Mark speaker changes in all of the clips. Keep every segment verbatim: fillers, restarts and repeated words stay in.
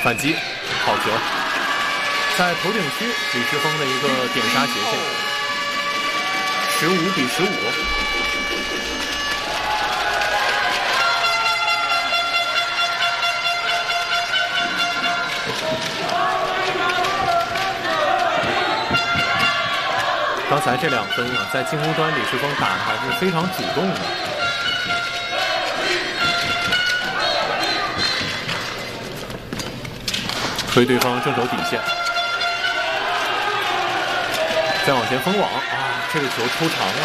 Speaker 1: 反击，好球，在头顶区，李世峰的一个点杀斜线，十五比十五。刚才这两分啊，在进攻端李世峰打的还是非常主动的。推对方正手底线，再往前封网啊！这个球抽长了。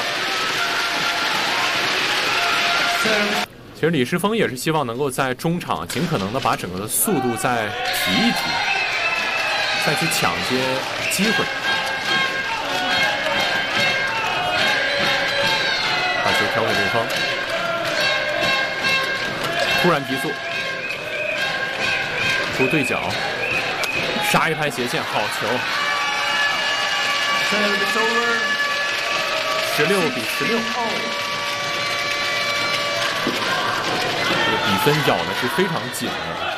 Speaker 1: 其实李世峰也是希望能够在中场尽可能的把整个的速度再提一提，再去抢一些机会。把球调给对方，突然提速，出对角。杀一拍斜线，好球！十六比十六，这个比分咬的是非常紧的。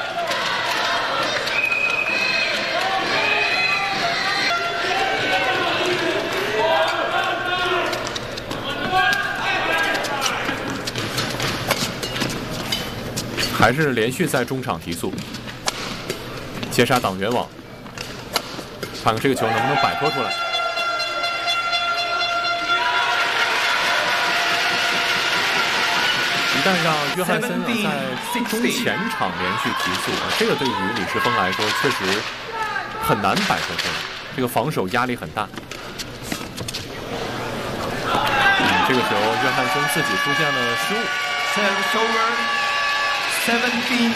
Speaker 1: 还是连续在中场提速，接杀挡圆网。看看这个球能不能摆脱出来。一旦让约翰森啊在中前场连续提速啊，这个对于李世峰来说确实很难摆脱出来，这个防守压力很大。嗯，这个球约翰森自己出现了失误。